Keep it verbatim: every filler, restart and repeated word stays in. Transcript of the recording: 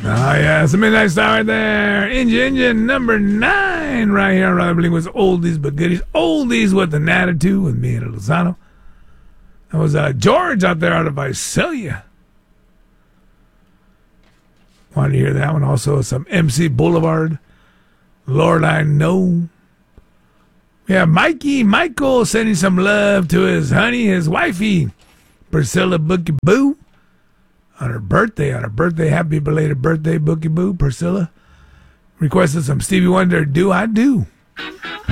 Oh, yeah, it's a midnight star right there. Engine, engine number nine right here on Rather Bling was oldies but goodies. Oldies with an attitude with me and Lozano. That was uh, George out there out of Visalia. Wanted to hear that one. Also, some M C Boulevard. Lord, I know. Yeah, Mikey, Michael sending some love to his honey, his wifey, Priscilla Bookie Boo. On her birthday, on her birthday, happy belated birthday, Bookie Boo, Priscilla. Requested some Stevie Wonder, Do I Do.